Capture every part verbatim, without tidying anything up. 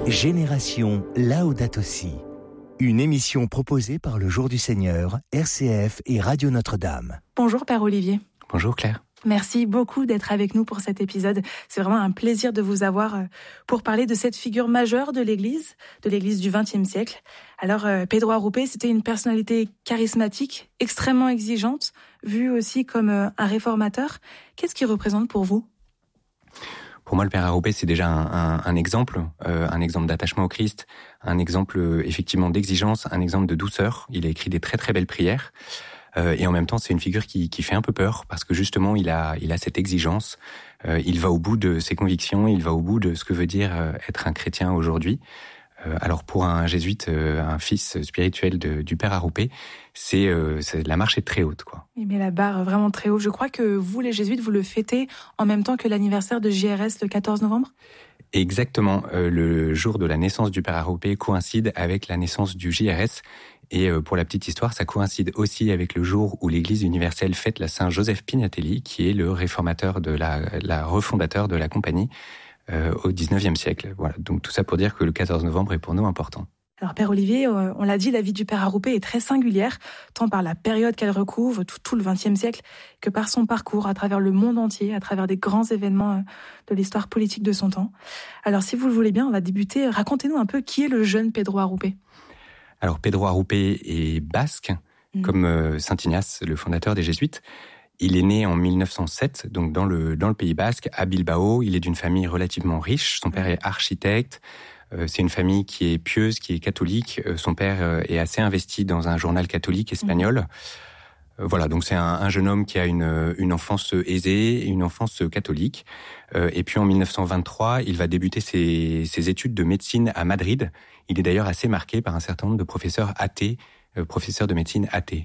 Génération Laudato Si. Une émission proposée par le Jour du Seigneur, R C F et Radio Notre-Dame. Bonjour Père Olivier. Bonjour Claire. Merci beaucoup d'être avec nous pour cet épisode. C'est vraiment un plaisir de vous avoir pour parler de cette figure majeure de l'Église, de l'Église du vingtième siècle. Alors, Pedro Arrupe, c'était une personnalité charismatique, extrêmement exigeante, vue aussi comme un réformateur. Qu'est-ce qu'il représente pour vous ? Pour moi, le Père Arrupe, c'est déjà un, un, un exemple, euh, un exemple d'attachement au Christ, un exemple euh, effectivement d'exigence, un exemple de douceur. Il a écrit des très très belles prières. Euh, et en même temps, c'est une figure qui, qui fait un peu peur parce que justement, il a, il a cette exigence. Euh, il va au bout de ses convictions, il va au bout de ce que veut dire euh, être un chrétien aujourd'hui. Euh, alors pour un jésuite, euh, un fils spirituel de, du Père Arrupe, c'est, euh, c'est la marche est très haute, quoi. Il met la barre vraiment très haut. Je crois que vous, les jésuites, vous le fêtez en même temps que l'anniversaire de J R S le quatorze novembre. Exactement. Euh, le jour de la naissance du Père Arrupe coïncide avec la naissance du J R S. Et pour la petite histoire, ça coïncide aussi avec le jour où l'Église universelle fête la Saint Joseph Pignatelli, qui est le réformateur de la, la refondateur de la compagnie euh, au dix-neuvième siècle. Voilà. Donc tout ça pour dire que le quatorze novembre est pour nous important. Alors Père Olivier, on l'a dit, la vie du Père Arrupe est très singulière, tant par la période qu'elle recouvre, tout, tout le vingtième siècle, que par son parcours à travers le monde entier, à travers des grands événements de l'histoire politique de son temps. Alors si vous le voulez bien, on va débuter. Racontez-nous un peu qui est le jeune Pedro Arrupe. Alors Pedro Arrupe est basque, mmh. comme euh, Saint Ignace, le fondateur des Jésuites. Il est né en mille neuf cent sept, donc dans le dans le Pays Basque, à Bilbao. Il est d'une famille relativement riche. Son père est architecte. Euh, c'est une famille qui est pieuse, qui est catholique. Euh, son père euh, est assez investi dans un journal catholique espagnol. Mmh. Euh, voilà, donc c'est un, un jeune homme qui a une une enfance aisée, une enfance catholique. Euh, et puis en mille neuf cent vingt-trois, il va débuter ses ses études de médecine à Madrid. Il est d'ailleurs assez marqué par un certain nombre de professeurs athées, euh, professeurs de médecine athées.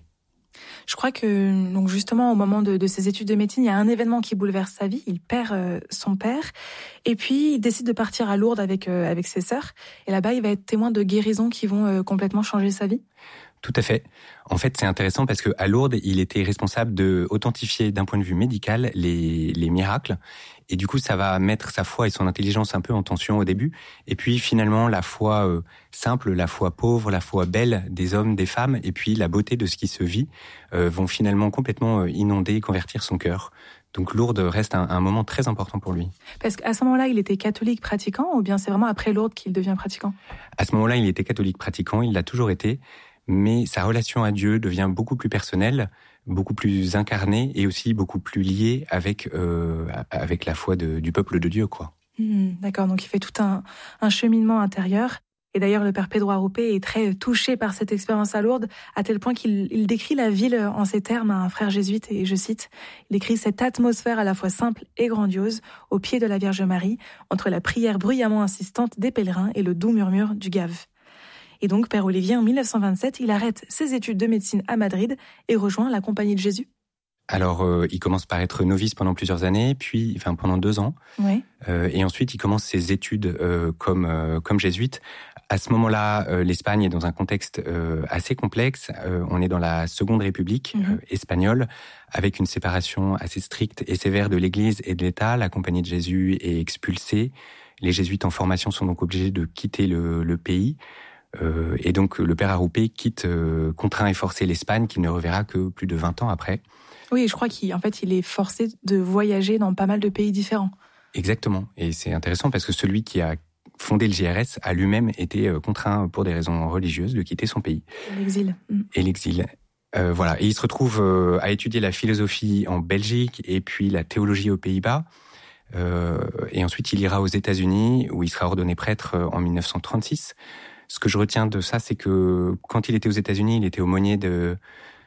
Je crois que donc justement au moment de, de ses études de médecine, il y a un événement qui bouleverse sa vie. Il perd euh, son père et puis il décide de partir à Lourdes avec euh, avec ses sœurs. Et là-bas, il va être témoin de guérisons qui vont euh, complètement changer sa vie. Tout à fait. En fait, c'est intéressant parce que à Lourdes, il était responsable de authentifier d'un point de vue médical les les miracles. Et du coup, ça va mettre sa foi et son intelligence un peu en tension au début. Et puis, finalement, la foi euh, simple, la foi pauvre, la foi belle des hommes, des femmes, et puis la beauté de ce qui se vit, euh, vont finalement complètement inonder, convertir son cœur. Donc, Lourdes reste un, un moment très important pour lui. Parce qu'à ce moment-là, il était catholique pratiquant, ou bien c'est vraiment après Lourdes qu'il devient pratiquant ? À ce moment-là, il était catholique pratiquant, il l'a toujours été. Mais sa relation à Dieu devient beaucoup plus personnelle, beaucoup plus incarnée et aussi beaucoup plus liée avec euh, avec la foi de, du peuple de Dieu, quoi. Mmh, d'accord, donc il fait tout un, un cheminement intérieur. Et d'ailleurs, le Père Pedro Arrupe est très touché par cette expérience à Lourdes, à tel point qu'il il décrit la ville en ces termes à un frère jésuite, et je cite, il décrit cette atmosphère à la fois simple et grandiose, au pied de la Vierge Marie, entre la prière bruyamment insistante des pèlerins et le doux murmure du Gave. Et donc, Père Olivier, en mille neuf cent vingt-sept, il arrête ses études de médecine à Madrid et rejoint la Compagnie de Jésus. Alors, euh, il commence par être novice pendant plusieurs années, puis, enfin, pendant deux ans. Oui. Euh, et ensuite, il commence ses études euh, comme euh, comme jésuite. À ce moment-là, euh, l'Espagne est dans un contexte euh, assez complexe. Euh, on est dans la Seconde République mm-hmm. euh, espagnole, avec une séparation assez stricte et sévère de l'Église et de l'État. La Compagnie de Jésus est expulsée. Les jésuites en formation sont donc obligés de quitter le, le pays. Euh, et donc, le Père Arrupe quitte, euh, contraint et forcé l'Espagne, qu'il ne reverra que plus de vingt ans après. Oui, je crois qu'en fait, il est forcé de voyager dans pas mal de pays différents. Exactement. Et c'est intéressant parce que celui qui a fondé le J R S a lui-même été contraint, pour des raisons religieuses, de quitter son pays. Et l'exil. Mmh. Et l'exil. Euh, voilà. Et il se retrouve euh, à étudier la philosophie en Belgique et puis la théologie aux Pays-Bas. Euh, et ensuite, il ira aux États-Unis, où il sera ordonné prêtre en mille neuf cent trente-six. Ce que je retiens de ça, c'est que quand il était aux États-Unis, il était aumônier de,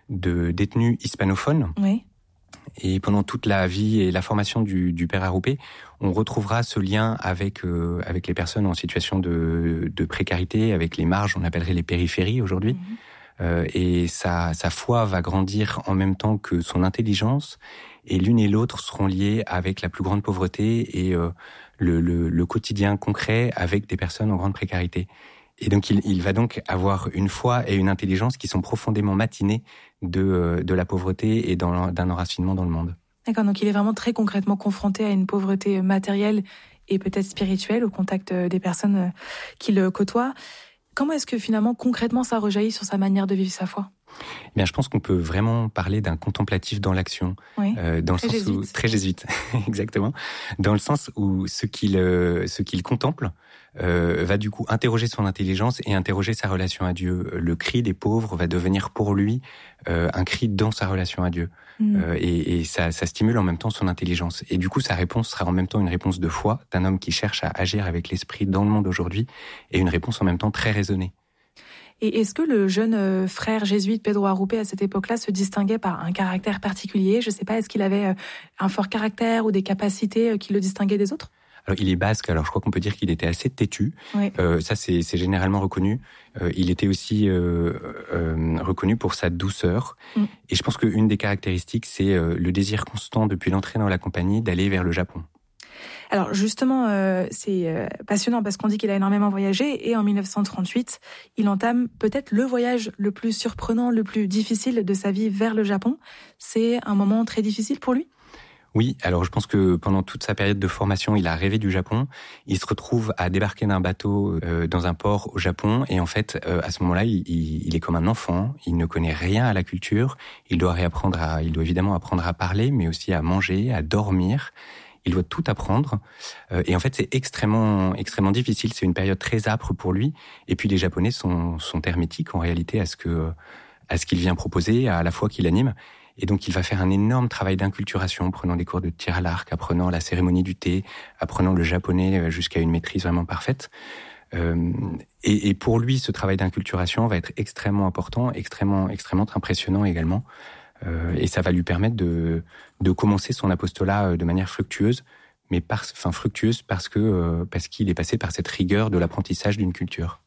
de détenus hispanophones. Oui. Et pendant toute la vie et la formation du, du Père Arrupe, on retrouvera ce lien avec euh, avec les personnes en situation de, de précarité, avec les marges, on appellerait les périphéries aujourd'hui. Mmh. Euh, et sa, sa foi va grandir en même temps que son intelligence, et l'une et l'autre seront liées avec la plus grande pauvreté et euh, le, le, le quotidien concret avec des personnes en grande précarité. Et donc, il, il va donc avoir une foi et une intelligence qui sont profondément matinées de, de la pauvreté et dans, d'un enracinement dans le monde. D'accord, donc il est vraiment très concrètement confronté à une pauvreté matérielle et peut-être spirituel au contact des personnes qu'il côtoie. Comment est-ce que finalement, concrètement, ça rejaillit sur sa manière de vivre sa foi ? Eh bien, je pense qu'on peut vraiment parler d'un contemplatif dans l'action, oui, euh, dans le sens jésuite. où très jésuite, exactement, dans le sens où ce qu'il euh, ce qu'il contemple euh, va du coup interroger son intelligence et interroger sa relation à Dieu. Le cri des pauvres va devenir pour lui euh, un cri dans sa relation à Dieu, mmh. euh, et, et ça, ça stimule en même temps son intelligence. Et du coup, sa réponse sera en même temps une réponse de foi d'un homme qui cherche à agir avec l'esprit dans le monde aujourd'hui, et une réponse en même temps très raisonnée. Et est-ce que le jeune frère jésuite Pedro Arrupe à cette époque-là se distinguait par un caractère particulier ? Je ne sais pas, est-ce qu'il avait un fort caractère ou des capacités qui le distinguaient des autres ? Alors, il est basque, alors je crois qu'on peut dire qu'il était assez têtu. Oui. Euh, ça, c'est, c'est généralement reconnu. Euh, il était aussi euh, euh, reconnu pour sa douceur. Mm. Et je pense qu'une des caractéristiques, c'est euh, le désir constant depuis l'entrée dans la compagnie d'aller vers le Japon. Alors justement, euh, c'est euh, passionnant parce qu'on dit qu'il a énormément voyagé et en dix-neuf cent trente-huit, il entame peut-être le voyage le plus surprenant, le plus difficile de sa vie vers le Japon. C'est un moment très difficile pour lui ? Oui, alors je pense que pendant toute sa période de formation, il a rêvé du Japon. Il se retrouve à débarquer d'un bateau euh, dans un port au Japon et en fait, euh, à ce moment-là, il, il, il est comme un enfant. Il ne connaît rien à la culture. Il doit réapprendre à, il doit évidemment apprendre à parler, mais aussi à manger, à dormir. Il doit tout apprendre. Euh, et en fait, c'est extrêmement, extrêmement difficile. C'est une période très âpre pour lui. Et puis, les Japonais sont, sont hermétiques en réalité à ce que, à ce qu'il vient proposer, à la fois qu'il anime. Et donc, il va faire un énorme travail d'inculturation, prenant des cours de tir à l'arc, apprenant la cérémonie du thé, apprenant le japonais jusqu'à une maîtrise vraiment parfaite. Euh, et, et pour lui, ce travail d'inculturation va être extrêmement important, extrêmement, extrêmement impressionnant également. Euh, et ça va lui permettre de, de commencer son apostolat de manière fructueuse, mais par, enfin fructueuse parce que euh, parce qu'il est passé par cette rigueur de l'apprentissage d'une culture.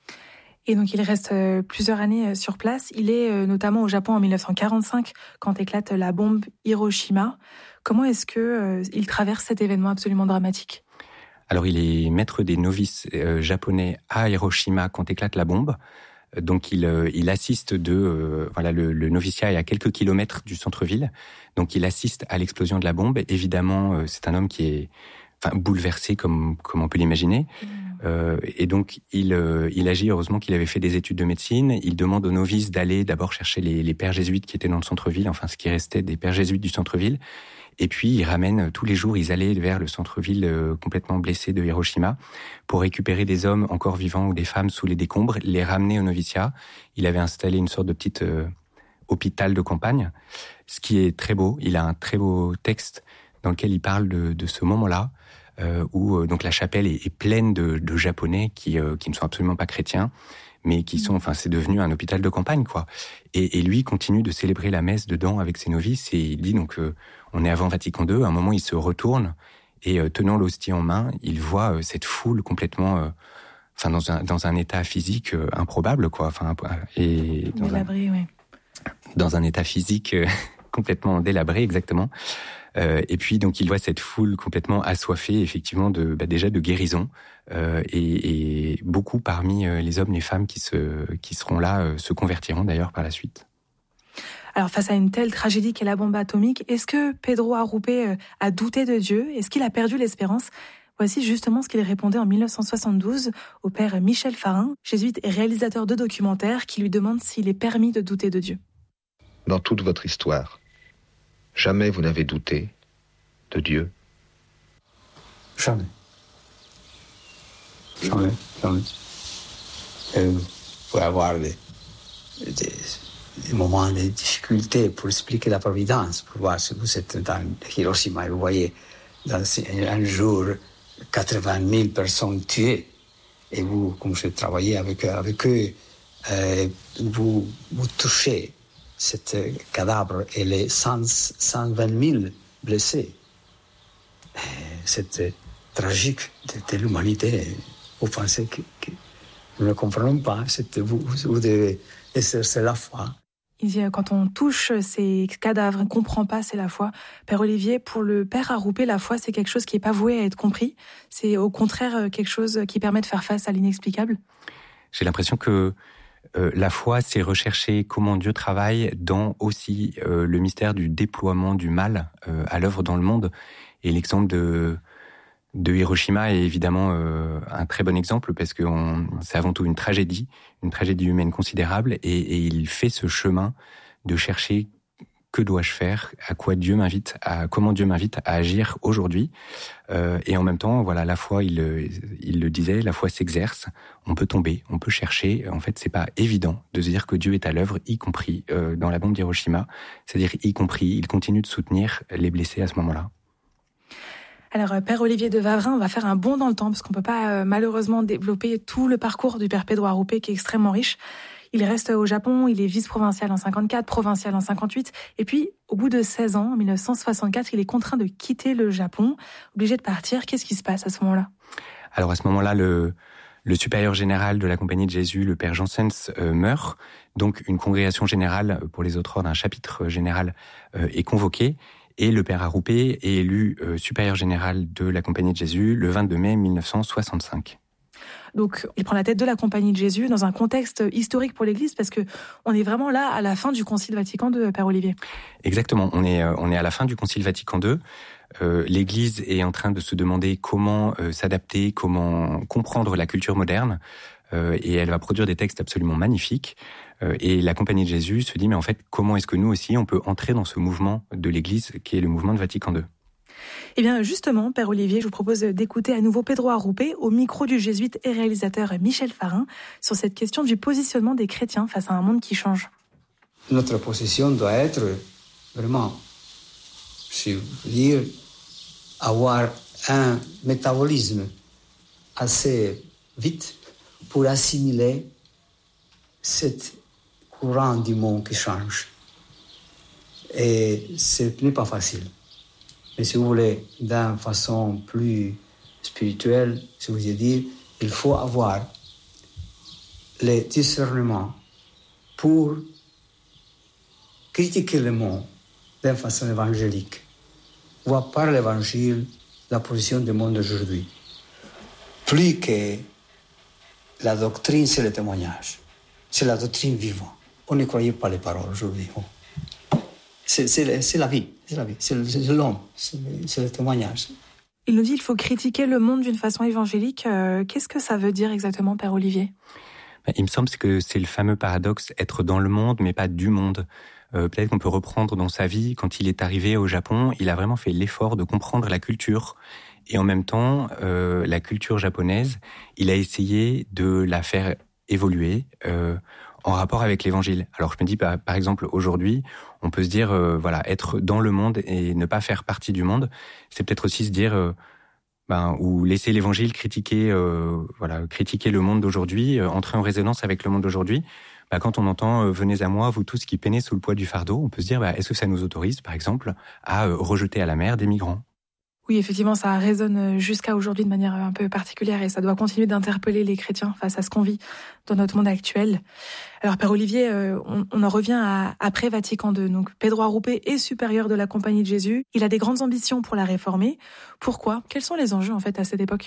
Et donc il reste plusieurs années sur place. Il est notamment au Japon en dix-neuf cent quarante-cinq quand éclate la bombe Hiroshima. Comment est-ce que euh, il traverse cet événement absolument dramatique ? Alors il est maître des novices euh, japonais à Hiroshima quand éclate la bombe. Donc il euh, il assiste de euh, voilà le, le noviciat est à quelques kilomètres du centre-ville. Donc il assiste à l'explosion de la bombe. Évidemment, euh, c'est un homme qui est enfin bouleversé comme comme on peut l'imaginer. Mmh. Euh, et donc il euh, il agit. Heureusement qu'il avait fait des études de médecine. Il demande aux novices d'aller d'abord chercher les les pères jésuites qui étaient dans le centre-ville, enfin ce qui restait des pères jésuites du centre-ville. Et puis, ils ramènent tous les jours, ils allaient vers le centre-ville euh, complètement blessé de Hiroshima pour récupérer des hommes encore vivants ou des femmes sous les décombres, les ramener au noviciat. Il avait installé une sorte de petite euh, hôpital de campagne, ce qui est très beau. Il a un très beau texte dans lequel il parle de, de ce moment-là, euh, où euh, donc la chapelle est, est pleine de, de Japonais qui, euh, qui ne sont absolument pas chrétiens, mais qui sont, enfin, c'est devenu un hôpital de campagne, quoi. Et, et lui continue de célébrer la messe dedans avec ses novices et il dit donc, euh, on est avant Vatican deux, à un moment il se retourne et euh, tenant l'hostie en main, il voit euh, cette foule complètement, euh, enfin, dans un, dans un état physique euh, improbable, quoi. Enfin, et dans délabré, un, oui. Dans un état physique euh, complètement délabré, exactement. Euh, et puis donc il voit cette foule complètement assoiffée, effectivement, de bah, déjà de guérison, euh, et, et beaucoup parmi euh, les hommes, les femmes qui se qui seront là euh, se convertiront d'ailleurs par la suite. Alors face à une telle tragédie qu'est la bombe atomique, est-ce que Pedro Arrupe euh, a douté de Dieu ? Est-ce qu'il a perdu l'espérance ? Voici justement ce qu'il répondait en dix-neuf cent soixante-douze au père Michel Farin, jésuite et réalisateur de documentaires, qui lui demande s'il est permis de douter de Dieu. Dans toute votre histoire, jamais vous n'avez douté de Dieu. Jamais. Jamais, jamais. Euh, vous pouvez avoir des, des, des moments de difficulté pour expliquer la providence, pour voir si vous êtes dans Hiroshima et vous voyez dans un jour quatre-vingt mille personnes tuées. Et vous, comme je travaillais avec, avec eux, euh, vous, vous touchez cet cadavre et les cent vingt mille blessés. C'est tragique de, de l'humanité. Vous pensez que, que nous ne comprenons pas. Vous, vous devez exercer la foi. Il dit, quand on touche ces cadavres, on ne comprend pas, c'est la foi. Père Olivier, pour le père Arrupe, la foi, c'est quelque chose qui n'est pas voué à être compris. C'est au contraire quelque chose qui permet de faire face à l'inexplicable. J'ai l'impression que Euh, la foi, c'est rechercher comment Dieu travaille dans aussi euh, le mystère du déploiement du mal euh, à l'œuvre dans le monde. Et l'exemple de de Hiroshima est évidemment euh, un très bon exemple parce que on, c'est avant tout une tragédie, une tragédie humaine considérable, et, et il fait ce chemin de chercher que dois-je faire, à quoi Dieu m'invite, à comment Dieu m'invite à agir aujourd'hui. Euh, et en même temps, voilà, la foi, il, il le disait, la foi s'exerce. On peut tomber, on peut chercher. En fait, c'est pas évident de se dire que Dieu est à l'œuvre, y compris euh, dans la bombe d'Hiroshima. C'est-à-dire, y compris, il continue de soutenir les blessés à ce moment-là. Alors, Père Olivier de Wavrin, on va faire un bond dans le temps parce qu'on peut pas euh, malheureusement développer tout le parcours du Père Pedro Arrupe qui est extrêmement riche. Il reste au Japon, il est vice-provincial en cinquante-quatre, provincial en cinquante-huit, et puis au bout de seize ans, en mille neuf cent soixante-quatre, il est contraint de quitter le Japon, obligé de partir. Qu'est-ce qui se passe à ce moment-là ? Alors à ce moment-là, le, le supérieur général de la Compagnie de Jésus, le Père Janssens, euh, meurt. Donc une congrégation générale, pour les autres ordres, un chapitre général euh, est convoqué, et le Père Arrupe est élu euh, supérieur général de la Compagnie de Jésus le vingt-deux mai mille neuf cent soixante-cinq. Donc, il prend la tête de la Compagnie de Jésus dans un contexte historique pour l'Église, parce que on est vraiment là à la fin du Concile Vatican deux, Père Olivier. Exactement, on est on est à la fin du Concile Vatican deux. Euh, L'Église est en train de se demander comment euh, s'adapter, comment comprendre la culture moderne, euh, et elle va produire des textes absolument magnifiques. Euh, et la Compagnie de Jésus se dit, mais en fait, comment est-ce que nous aussi on peut entrer dans ce mouvement de l'Église qui est le mouvement de Vatican deux ? Eh bien, justement, Père Olivier, je vous propose d'écouter à nouveau Pedro Arrupe au micro du jésuite et réalisateur Michel Farin sur cette question du positionnement des chrétiens face à un monde qui change. Notre position doit être vraiment, je veux dire, avoir un métabolisme assez vite pour assimiler ce courant du monde qui change. Et ce n'est pas facile. Mais si vous voulez, d'une façon plus spirituelle, je vous ai dit, il faut avoir le discernement pour critiquer le monde d'une façon évangélique. Voir par l'évangile la position du monde d'aujourd'hui. Plus que la doctrine, c'est le témoignage. C'est la doctrine vivante. On ne croyait pas les paroles aujourd'hui. C'est, c'est, c'est la vie, c'est la vie, c'est, c'est l'homme, c'est, c'est le témoignage. Il nous dit qu'il faut critiquer le monde d'une façon évangélique. Euh, qu'est-ce que ça veut dire exactement, Père Olivier ? Il me semble que c'est le fameux paradoxe, être dans le monde, mais pas du monde. Euh, peut-être qu'on peut reprendre dans sa vie, quand il est arrivé au Japon, il a vraiment fait l'effort de comprendre la culture. Et en même temps, euh, la culture japonaise, il a essayé de la faire évoluer euh, en rapport avec l'évangile. Alors je me dis, par, par exemple, aujourd'hui, on peut se dire, euh, voilà, être dans le monde et ne pas faire partie du monde, c'est peut-être aussi se dire, euh, ben, ou laisser l'évangile critiquer, euh, voilà, critiquer le monde d'aujourd'hui, euh, entrer en résonance avec le monde d'aujourd'hui. Ben, quand on entend euh, « Venez à moi, vous tous qui peinez sous le poids du fardeau », on peut se dire, ben, est-ce que ça nous autorise, par exemple, à euh, rejeter à la mer des migrants ? Oui, effectivement, ça résonne jusqu'à aujourd'hui de manière un peu particulière et ça doit continuer d'interpeller les chrétiens face à ce qu'on vit dans notre monde actuel. Alors, Père Olivier, on, on en revient à après Vatican deux. Donc, Pedro Arrupe est supérieur de la Compagnie de Jésus. Il a des grandes ambitions pour la réformer. Pourquoi ? Quels sont les enjeux, en fait, à cette époque ?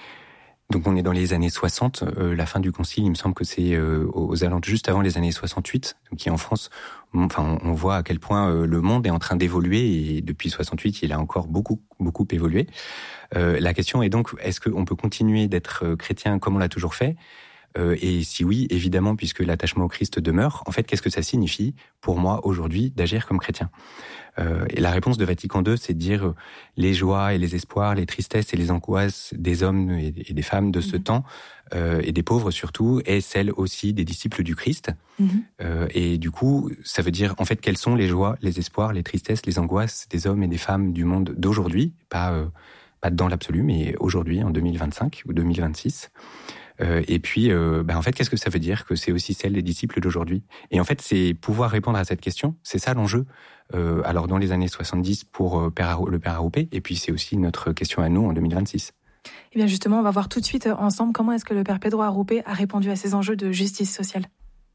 Donc on est dans les années soixante, euh, la fin du concile, il me semble que c'est euh, aux alentours, juste avant les années soixante-huit, qui en France, on, enfin on voit à quel point euh, le monde est en train d'évoluer et depuis soixante-huit, il a encore beaucoup beaucoup évolué. Euh, la question est donc, est-ce qu'on peut continuer d'être chrétien comme on l'a toujours fait ? Euh, et si oui, évidemment, puisque l'attachement au Christ demeure, en fait, qu'est-ce que ça signifie pour moi aujourd'hui d'agir comme chrétien ? Euh, et la réponse de Vatican deux, c'est de dire euh, les joies et les espoirs, les tristesses et les angoisses des hommes et, et des femmes de ce mmh. temps, euh, et des pauvres surtout, et celles aussi des disciples du Christ. Mmh. Euh, et du coup, ça veut dire, en fait, quelles sont les joies, les espoirs, les tristesses, les angoisses des hommes et des femmes du monde d'aujourd'hui, pas, euh, pas dans l'absolu, mais aujourd'hui, en deux mille vingt-cinq ou deux mille vingt-six. Euh, et puis, euh, ben en fait, qu'est-ce que ça veut dire que c'est aussi celle des disciples d'aujourd'hui ? Et en fait, c'est pouvoir répondre à cette question, c'est ça l'enjeu. Euh, alors, dans les années soixante-dix pour euh, Père, le Père Arrupe, et puis c'est aussi notre question à nous en deux mille vingt-six. Eh bien justement, on va voir tout de suite ensemble comment est-ce que le Père Pedro Arrupe a répondu à ces enjeux de justice sociale.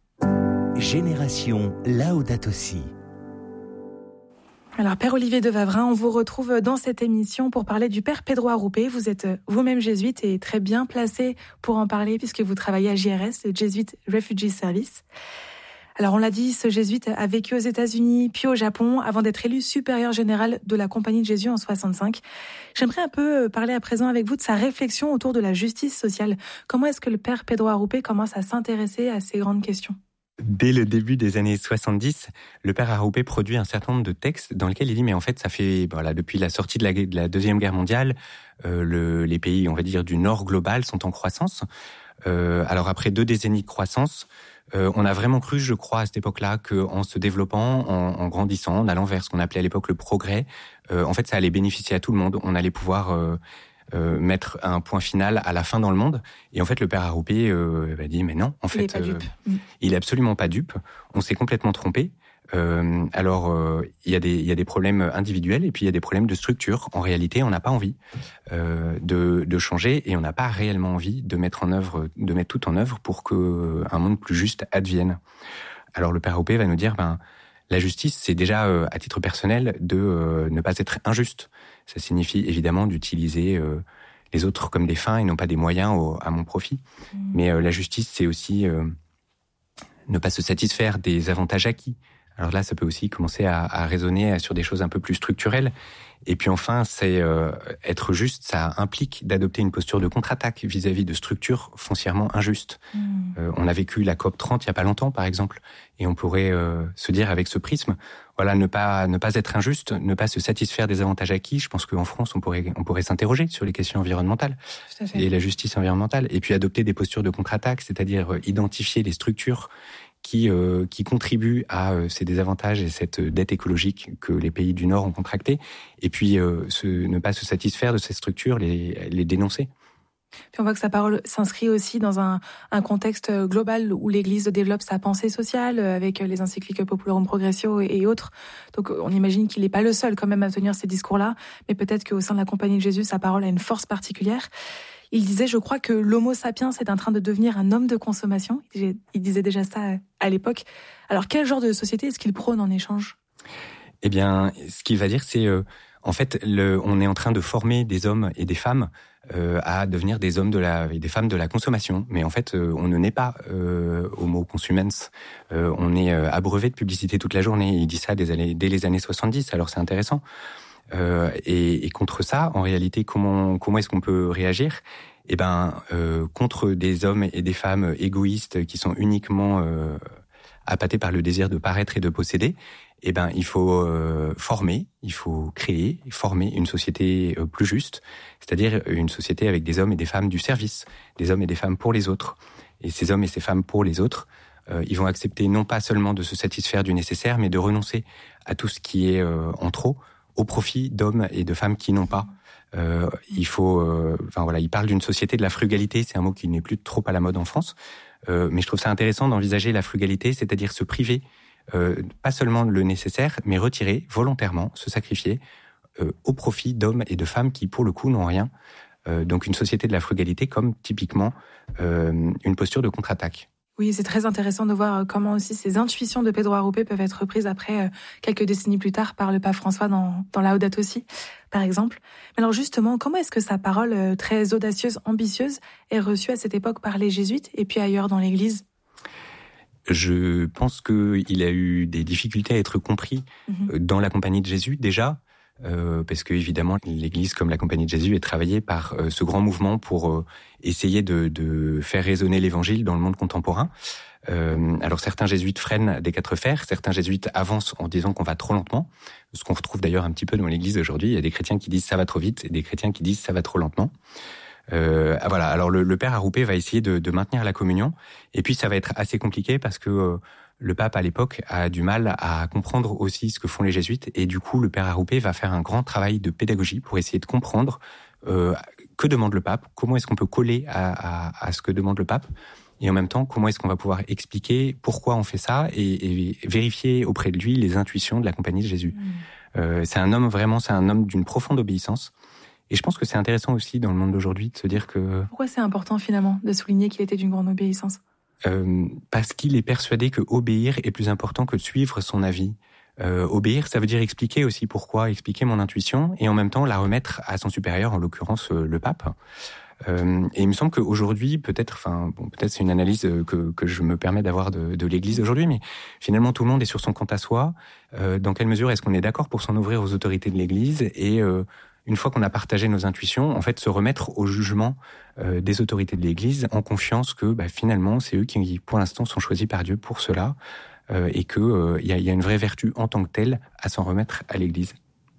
Génération Laudato Si. Alors, Père Olivier de Wavrin, on vous retrouve dans cette émission pour parler du Père Pedro Arrupe. Vous êtes vous-même jésuite et très bien placé pour en parler puisque vous travaillez à J R S, le Jesuit Refugee Service. Alors on l'a dit, ce jésuite a vécu aux États-Unis, puis au Japon, avant d'être élu supérieur général de la Compagnie de Jésus en soixante-cinq. J'aimerais un peu parler à présent avec vous de sa réflexion autour de la justice sociale. Comment est-ce que le père Pedro Arrupe commence à s'intéresser à ces grandes questions ? Dès le début des années soixante-dix, le père Arrupe produit un certain nombre de textes dans lesquels il dit mais en fait ça fait voilà depuis la sortie de la, de la deuxième guerre mondiale, euh, le, les pays on va dire du Nord global sont en croissance. Euh, alors après deux décennies de croissance, euh, on a vraiment cru, je crois, à cette époque-là, qu'en se développant, en, en grandissant, en allant vers ce qu'on appelait à l'époque le progrès, euh, en fait, ça allait bénéficier à tout le monde. On allait pouvoir euh, euh, mettre un point final à la fin dans le monde. Et en fait, le père Arrupe euh, bah, dit, mais non, en il fait, est pas dupe. Euh, il est absolument pas dupe. On s'est complètement trompé. Euh, alors, euh, il y a des il y a des problèmes individuels et puis il y a des problèmes de structure. En réalité, on n'a pas envie euh, de de changer et on n'a pas réellement envie de mettre en œuvre de mettre tout en œuvre pour que un monde plus juste advienne. Alors, le père Arrupe va nous dire, ben la justice, c'est déjà euh, à titre personnel de euh, ne pas être injuste. Ça signifie évidemment d'utiliser euh, les autres comme des fins et non pas des moyens au, à mon profit. Mmh. Mais euh, la justice, c'est aussi euh, ne pas se satisfaire des avantages acquis. Alors là, ça peut aussi commencer à, à raisonner sur des choses un peu plus structurelles. Et puis enfin, c'est euh, être juste, ça implique d'adopter une posture de contre-attaque vis-à-vis de structures foncièrement injustes. Mmh. Euh, on a vécu la COP trente il y a pas longtemps, par exemple, et on pourrait euh, se dire avec ce prisme, voilà, ne pas ne pas être injuste, ne pas se satisfaire des avantages acquis. Je pense qu'en France, on pourrait on pourrait s'interroger sur les questions environnementales et la justice environnementale, et puis adopter des postures de contre-attaque, c'est-à-dire euh, identifier les structures qui euh, qui contribuent à euh, ces désavantages et cette dette écologique que les pays du Nord ont contractée, et puis euh, se, ne pas se satisfaire de ces structures, les, les dénoncer. Puis on voit que sa parole s'inscrit aussi dans un, un contexte global où l'Église développe sa pensée sociale avec les encycliques Populorum Progressio et autres. Donc on imagine qu'il n'est pas le seul quand même à tenir ces discours-là, mais peut-être qu'au sein de la Compagnie de Jésus, sa parole a une force particulière. Il disait, je crois que l'homo sapiens est en train de devenir un homme de consommation. Il disait déjà ça à l'époque. Alors, quel genre de société est-ce qu'il prône en échange ? Eh bien, ce qu'il va dire, c'est, euh, en fait, le, on est en train de former des hommes et des femmes euh, à devenir des hommes de la, et des femmes de la consommation. Mais en fait, euh, on ne naît pas euh, homo consumens. Euh, on est euh, abreuvé de publicité toute la journée. Il dit ça dès, années, dès les années soixante-dix. Alors, c'est intéressant. Euh, et, et contre ça, en réalité, comment comment est-ce qu'on peut réagir ? Eh ben, euh, contre des hommes et des femmes égoïstes qui sont uniquement euh, appâtés par le désir de paraître et de posséder. Eh ben, il faut euh, former, il faut créer, former une société euh, plus juste, c'est-à-dire une société avec des hommes et des femmes du service, des hommes et des femmes pour les autres. Et ces hommes et ces femmes pour les autres, euh, ils vont accepter non pas seulement de se satisfaire du nécessaire, mais de renoncer à tout ce qui est euh, en trop, au profit d'hommes et de femmes qui n'ont pas. Euh, il faut, euh, enfin voilà, il parle d'une société de la frugalité. C'est un mot qui n'est plus trop à la mode en France, euh, mais je trouve ça intéressant d'envisager la frugalité, c'est-à-dire se priver, euh, pas seulement le nécessaire, mais retirer volontairement, se sacrifier euh, au profit d'hommes et de femmes qui, pour le coup, n'ont rien. Euh, donc, une société de la frugalité, comme typiquement euh, une posture de contre-attaque. Oui, c'est très intéressant de voir comment aussi ces intuitions de Pedro Arrupe peuvent être reprises après, euh, quelques décennies plus tard, par le pape François dans, dans Laudato Si, par exemple. Mais alors justement, comment est-ce que sa parole euh, très audacieuse, ambitieuse, est reçue à cette époque par les jésuites et puis ailleurs dans l'Église ? Je pense qu'il a eu des difficultés à être compris mmh. dans la Compagnie de Jésus, déjà. Euh, parce que évidemment l'Église comme la Compagnie de Jésus est travaillée par euh, ce grand mouvement pour euh, essayer de, de faire résonner l'Évangile dans le monde contemporain. Euh, alors certains jésuites freinent des quatre fers, certains jésuites avancent en disant qu'on va trop lentement, ce qu'on retrouve d'ailleurs un petit peu dans l'Église aujourd'hui. Il y a des chrétiens qui disent ça va trop vite et des chrétiens qui disent ça va trop lentement. Euh, voilà. Alors le, le père Arrupe va essayer de, de maintenir la communion, et puis ça va être assez compliqué parce que euh, le pape à l'époque a du mal à comprendre aussi ce que font les jésuites, et du coup le père Arrupe va faire un grand travail de pédagogie pour essayer de comprendre euh, que demande le pape, comment est-ce qu'on peut coller à, à, à ce que demande le pape, et en même temps comment est-ce qu'on va pouvoir expliquer pourquoi on fait ça et, et vérifier auprès de lui les intuitions de la Compagnie de Jésus. Mmh. Euh, c'est un homme vraiment, c'est un homme d'une profonde obéissance. Et je pense que c'est intéressant aussi dans le monde d'aujourd'hui de se dire que... Pourquoi c'est important finalement de souligner qu'il était d'une grande obéissance ? euh, Parce qu'il est persuadé que obéir est plus important que de suivre son avis. Euh, obéir, ça veut dire expliquer aussi pourquoi, expliquer mon intuition, et en même temps la remettre à son supérieur, en l'occurrence euh, le pape. Euh, et il me semble qu'aujourd'hui, peut-être, enfin, bon, peut-être c'est une analyse que, que je me permets d'avoir de, de l'Église aujourd'hui, mais finalement tout le monde est sur son compte à soi. Euh, dans quelle mesure est-ce qu'on est d'accord pour s'en ouvrir aux autorités de l'Église et euh, une fois qu'on a partagé nos intuitions, en fait, se remettre au jugement euh, des autorités de l'Église en confiance que bah, finalement, c'est eux qui, pour l'instant, sont choisis par Dieu pour cela euh, et qu'il euh, y, y a une vraie vertu en tant que telle à s'en remettre à l'Église.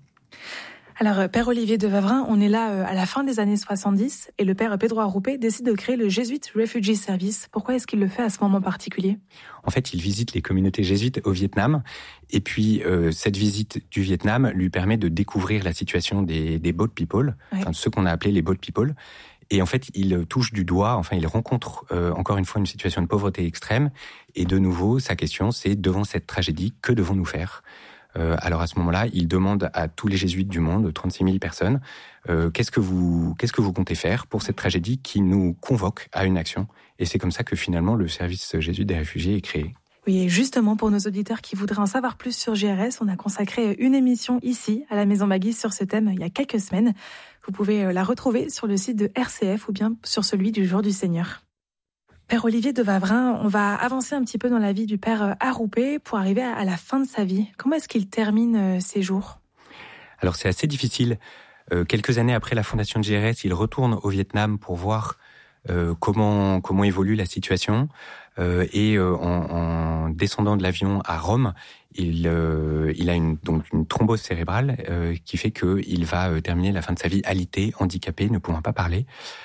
Alors, Père Olivier de Wavrin, on est là à la fin des années soixante-dix et le Père Pedro Arrupe décide de créer le Jesuit Refugee Service. Pourquoi est-ce qu'il le fait à ce moment particulier ? En fait, il visite les communautés jésuites au Vietnam et puis euh, cette visite du Vietnam lui permet de découvrir la situation des, des boat people, ouais. enfin ceux qu'on a appelés les boat people. Et en fait, il touche du doigt, enfin, il rencontre euh, encore une fois une situation de pauvreté extrême. Et de nouveau, sa question, c'est devant cette tragédie, que devons-nous faire ? Euh, alors à ce moment-là, il demande à tous les jésuites du monde, trente-six mille personnes, euh, qu'est-ce que vous, qu'est-ce que vous comptez faire pour cette tragédie qui nous convoque à une action ? Et c'est comme ça que finalement le service jésuite des réfugiés est créé. Oui, et justement pour nos auditeurs qui voudraient en savoir plus sur J R S, on a consacré une émission ici à la Maison Magui sur ce thème il y a quelques semaines. Vous pouvez la retrouver sur le site de R C F ou bien sur celui du Jour du Seigneur. Père Olivier de Wavrin, on va avancer un petit peu dans la vie du Père Arrupe pour arriver à la fin de sa vie. Comment est-ce qu'il termine ses jours ? Alors c'est assez difficile. Euh, quelques années après la fondation de J R S, il retourne au Vietnam pour voir euh, comment comment évolue la situation. Euh, et euh, en, en descendant de l'avion à Rome, il euh, il a une donc une thrombose cérébrale euh, qui fait que il va euh, terminer la fin de sa vie alité, handicapé, ne pouvant pas parler.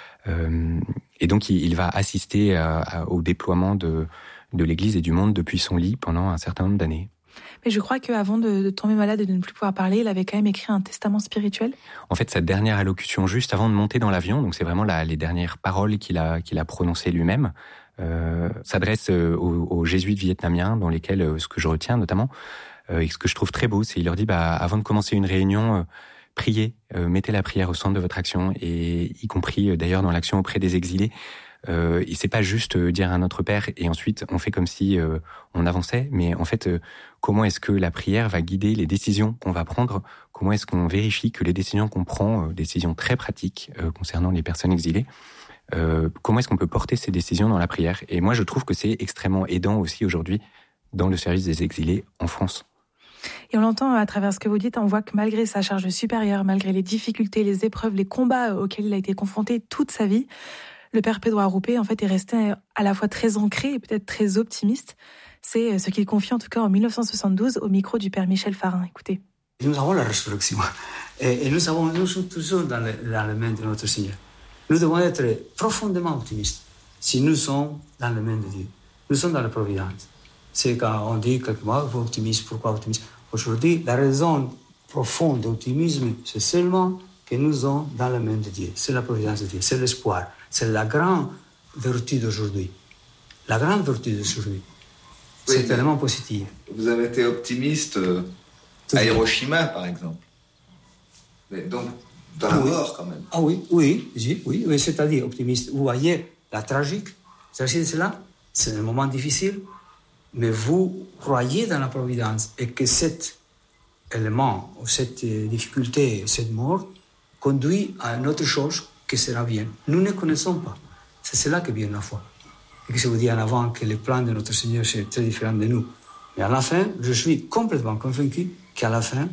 Euh, et donc, il, il va assister à, à, au déploiement de, de l'Église et du monde depuis son lit pendant un certain nombre d'années. Mais je crois qu'avant de, de tomber malade et de ne plus pouvoir parler, il avait quand même écrit un testament spirituel. En fait, sa dernière allocution, juste avant de monter dans l'avion, donc c'est vraiment la, les dernières paroles qu'il a, qu'il a prononcées lui-même, euh, s'adresse aux, aux jésuites vietnamiens, dans lesquels, ce que je retiens notamment, euh, et ce que je trouve très beau, c'est qu'il leur dit, bah, avant de commencer une réunion, euh, priez, euh, mettez la prière au centre de votre action, et y compris euh, d'ailleurs dans l'action auprès des exilés. Euh, et c'est pas juste euh, dire à notre Père et ensuite on fait comme si euh, on avançait, mais en fait, euh, comment est-ce que la prière va guider les décisions qu'on va prendre ? Comment est-ce qu'on vérifie que les décisions qu'on prend, euh, décisions très pratiques euh, concernant les personnes exilées, euh, comment est-ce qu'on peut porter ces décisions dans la prière ? Et moi, je trouve que c'est extrêmement aidant aussi aujourd'hui dans le service des exilés en France. Et on l'entend à travers ce que vous dites, on voit que malgré sa charge supérieure, malgré les difficultés, les épreuves, les combats auxquels il a été confronté toute sa vie, le Père Pedro Arrupe, en fait, est resté à la fois très ancré et peut-être très optimiste. C'est ce qu'il confie en tout cas en dix-neuf cent soixante-douze au micro du Père Michel Farin. Écoutez. Nous avons la résurrection et, et nous, avons, nous sommes toujours dans, le, dans les mains de notre Seigneur. Nous devons être profondément optimistes si nous sommes dans les mains de Dieu. Nous sommes dans la providence. C'est quand on dit quelquefois, vous optimiste, pourquoi optimiste ? Aujourd'hui, la raison profonde de l'optimisme, c'est seulement que nous sommes dans la main de Dieu. C'est la providence de Dieu, c'est l'espoir. C'est la grande vertu d'aujourd'hui. La grande vertu d'aujourd'hui. Oui, c'est tellement positif. Vous avez été optimiste euh, à Hiroshima, par exemple. Mais donc, dans la oui. mort, quand même. Ah oui, oui, oui, oui, oui, c'est-à-dire optimiste. Vous voyez la tragique, c'est cela, c'est un moment difficile, mais vous croyez dans la providence et que cet élément, cette difficulté, cette mort, conduit à une autre chose qui sera bien. Nous ne connaissons pas. C'est cela que vient la foi. Et que je vous dis en avant que le plan de notre Seigneur, c'est très différent de nous. Mais à la fin, je suis complètement convaincu qu'à la fin,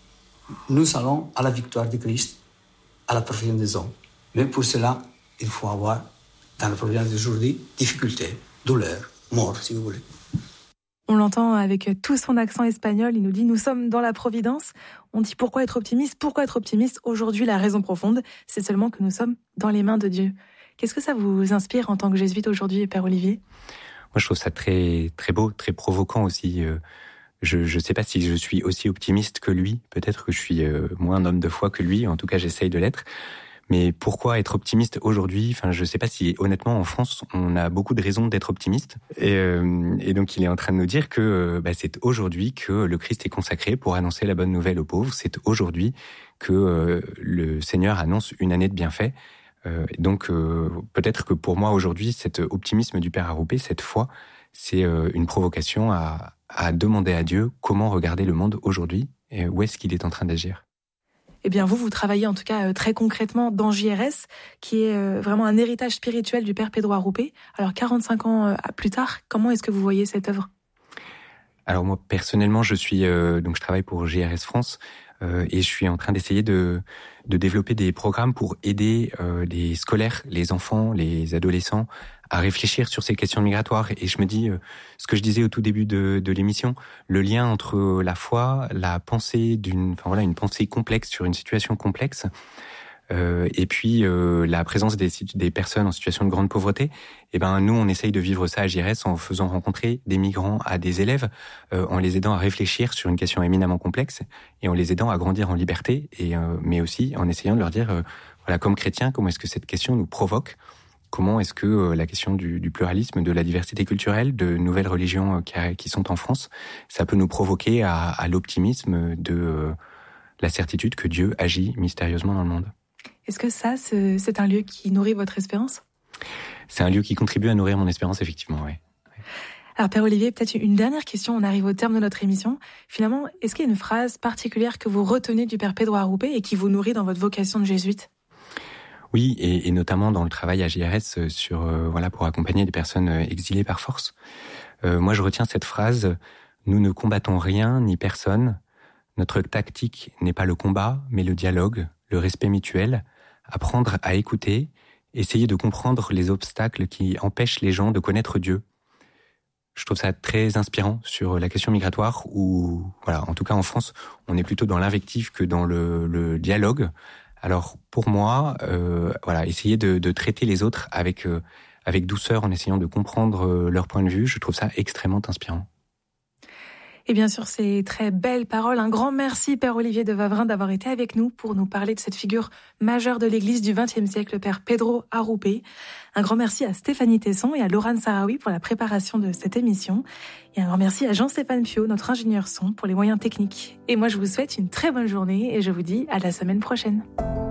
nous allons à la victoire de Christ, à la perfection des hommes. Mais pour cela, il faut avoir, dans la providence d'aujourd'hui, difficultés, douleurs, mort, si vous voulez. On l'entend avec tout son accent espagnol, il nous dit « Nous sommes dans la providence ». On dit « Pourquoi être optimiste ? Pourquoi être optimiste ?» Aujourd'hui, la raison profonde, c'est seulement que nous sommes dans les mains de Dieu. Qu'est-ce que ça vous inspire en tant que jésuite aujourd'hui, Père Olivier ? Moi, je trouve ça très, très beau, très provoquant aussi. Je ne sais pas si je suis aussi optimiste que lui. Peut-être que je suis moins un homme de foi que lui. En tout cas, j'essaye de l'être. Mais pourquoi être optimiste aujourd'hui ? Enfin, je ne sais pas si, honnêtement, en France, on a beaucoup de raisons d'être optimiste. Et, euh, et donc, il est en train de nous dire que euh, bah, c'est aujourd'hui que le Christ est consacré pour annoncer la bonne nouvelle aux pauvres. C'est aujourd'hui que euh, le Seigneur annonce une année de bienfaits. Euh, donc, euh, peut-être que pour moi, aujourd'hui, cet optimisme du Père Arrupe, cette foi, c'est euh, une provocation à, à demander à Dieu comment regarder le monde aujourd'hui et où est-ce qu'il est en train d'agir. Eh bien, vous, vous travaillez en tout cas euh, très concrètement dans J R S, qui est euh, vraiment un héritage spirituel du Père Pedro Arrupe. Alors, quarante-cinq ans euh, plus tard, comment est-ce que vous voyez cette œuvre ? Alors moi, personnellement, je suis euh, donc je travaille pour J R S France euh, et je suis en train d'essayer de de développer des programmes pour aider euh, les scolaires, les enfants, les adolescents à réfléchir sur ces questions migratoires. Et je me dis, euh, ce que je disais au tout début de, de l'émission, le lien entre la foi, la pensée d'une, enfin voilà, une pensée complexe sur une situation complexe, euh, et puis euh, la présence des, des personnes en situation de grande pauvreté. Et ben nous, on essaye de vivre ça à J R S en faisant rencontrer des migrants à des élèves, euh, en les aidant à réfléchir sur une question éminemment complexe et en les aidant à grandir en liberté, et euh, mais aussi en essayant de leur dire, euh, voilà, comme chrétiens, comment est-ce que cette question nous provoque. Comment est-ce que euh, la question du, du pluralisme, de la diversité culturelle, de nouvelles religions euh, qui, qui sont en France, ça peut nous provoquer à, à l'optimisme de euh, la certitude que Dieu agit mystérieusement dans le monde. Est-ce que ça, c'est, c'est un lieu qui nourrit votre espérance ? C'est un lieu qui contribue à nourrir mon espérance, effectivement, oui. Alors, Père Olivier, peut-être une dernière question, on arrive au terme de notre émission. Finalement, est-ce qu'il y a une phrase particulière que vous retenez du Père Pedro Arrupe et qui vous nourrit dans votre vocation de jésuite ? Oui, et, et notamment dans le travail à J R S sur euh, voilà pour accompagner des personnes exilées par force. Euh, moi, je retiens cette phrase : nous ne combattons rien ni personne. Notre tactique n'est pas le combat, mais le dialogue, le respect mutuel, apprendre à écouter, essayer de comprendre les obstacles qui empêchent les gens de connaître Dieu. Je trouve ça très inspirant sur la question migratoire où, voilà, en tout cas en France, on est plutôt dans l'invective que dans le, le dialogue. Alors pour moi, euh, voilà, essayer de, de traiter les autres avec euh, avec douceur en essayant de comprendre euh, leur point de vue, je trouve ça extrêmement inspirant. Et bien sûr, ces très belles paroles. Un grand merci, Père Olivier de Wavrin, d'avoir été avec nous pour nous parler de cette figure majeure de l'Église du vingtième siècle, le Père Pedro Arrupe. Un grand merci à Stéphanie Tesson et à Laurent Sarawi pour la préparation de cette émission. Et un grand merci à Jean-Stéphane Piot, notre ingénieur son, pour les moyens techniques. Et moi, je vous souhaite une très bonne journée et je vous dis à la semaine prochaine.